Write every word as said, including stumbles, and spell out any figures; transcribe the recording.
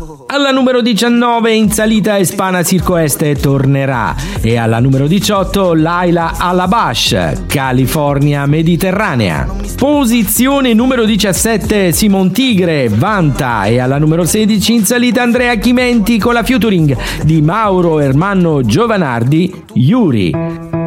Alla numero diciannove in salita Espana Circo Este tornerà, e alla numero diciotto Laila Alabash, California Mediterranea. Posizione numero diciassette Simon Tigre, Vanta, e alla numero sedici in salita Andrea Chimenti con la featuring di Mauro Ermanno Giovanardi, Yuri.